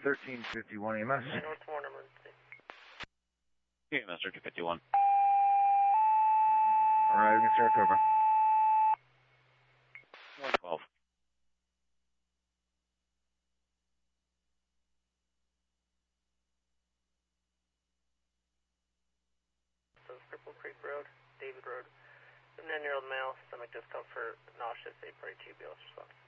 1351 EMS. North Warren emergency. EMS 1351. Arriving at Saratoga. 112. So Cripple Creek Road, David Road. 9-year-old male, stomach discomfort, nauseous, aperitif, BLS response.